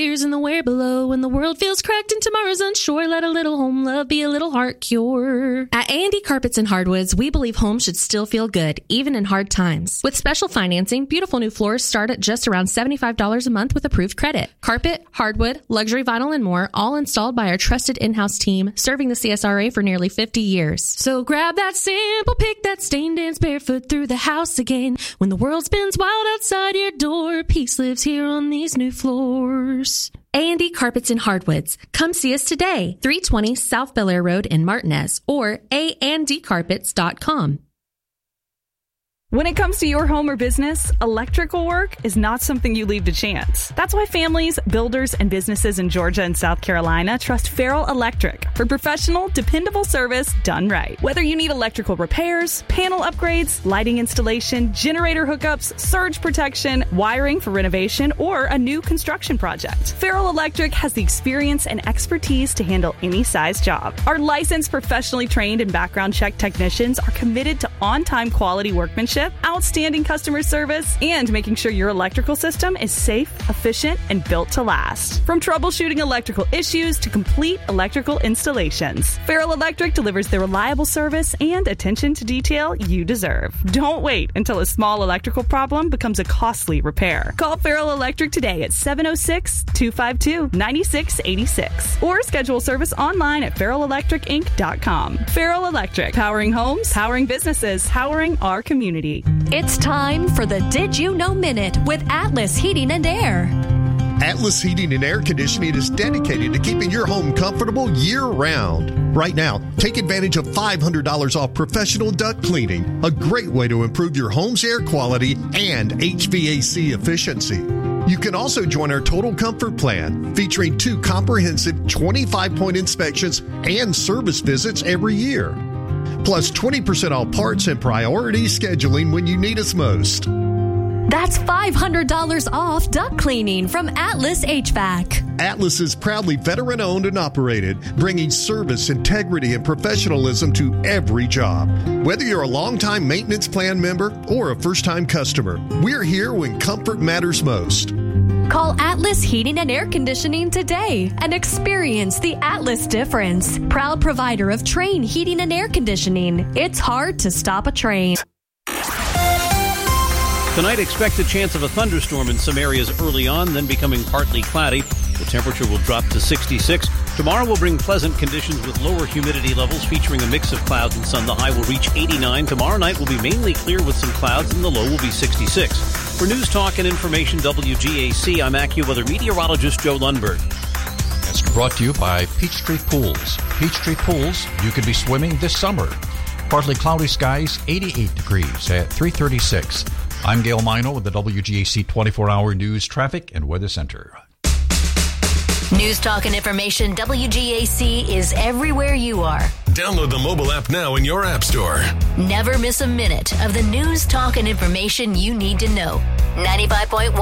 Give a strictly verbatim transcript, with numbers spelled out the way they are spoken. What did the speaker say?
Fears in the where below. When the world feels cracked and tomorrow's unsure, let a little home love be a little heart cure. At A and D Carpets and Hardwoods, we believe homes should still feel good, even in hard times. With special financing, beautiful new floors start at just around seventy-five dollars a month with approved credit. Carpet, hardwood, luxury vinyl, and more, all installed by our trusted in-house team, serving the C S R A for nearly fifty years. So grab that sample, pick that stain, dance barefoot through the house again. When the world spins wild outside your door, peace lives here on these new floors. A and D Carpets and Hardwoods. Come see us today, three twenty South Bel Air Road in Martinez, or a and d carpets dot com. When it comes to your home or business, electrical work is not something you leave to chance. That's why families, builders, and businesses in Georgia and South Carolina trust Farrell Electric for professional, dependable service done right. Whether you need electrical repairs, panel upgrades, lighting installation, generator hookups, surge protection, wiring for renovation, or a new construction project, Farrell Electric has the experience and expertise to handle any size job. Our licensed, professionally trained, and background check technicians are committed to on-time quality workmanship, outstanding customer service, and making sure your electrical system is safe, efficient, and built to last. From troubleshooting electrical issues to complete electrical installations, Farrell Electric delivers the reliable service and attention to detail you deserve. Don't wait until a small electrical problem becomes a costly repair. Call Farrell Electric today at seven oh six, two five two, nine six eight six or schedule service online at farrell electric inc dot com. Farrell Electric, powering homes, powering businesses, powering our community. It's time for the Did You Know Minute with Atlas Heating and Air. Atlas Heating and Air Conditioning is dedicated to keeping your home comfortable year-round. Right now, take advantage of five hundred dollars off professional duct cleaning, a great way to improve your home's air quality and H V A C efficiency. You can also join our Total Comfort Plan, featuring two comprehensive twenty-five point inspections and service visits every year. Plus twenty percent off parts and priority scheduling when you need us most. That's five hundred dollars off duct cleaning from Atlas H V A C. Atlas is proudly veteran-owned and operated, bringing service, integrity, and professionalism to every job. Whether you're a longtime maintenance plan member or a first-time customer, we're here when comfort matters most. Call Atlas Heating and Air Conditioning today and experience the Atlas difference. Proud provider of Train Heating and Air Conditioning. It's hard to stop a train. Tonight, expect a chance of a thunderstorm in some areas early on, then becoming partly cloudy. The temperature will drop to sixty-six. Tomorrow will bring pleasant conditions with lower humidity levels, featuring a mix of clouds and sun. The high will reach eighty-nine. Tomorrow night will be mainly clear with some clouds, and the low will be sixty-six. For News Talk and Information W G A C, I'm AccuWeather meteorologist Joe Lundberg. It's brought to you by Peachtree Pools. Peachtree Pools, you could be swimming this summer. Partly cloudy skies, eighty-eight degrees at three thirty-six. I'm Gail Mino with the W G A C twenty-four hour News, Traffic, and Weather Center. News Talk and Information W G A C is everywhere you are. Download the mobile app now in your app store. Never miss a minute of the news, talk, and information you need to know. ninety-five point one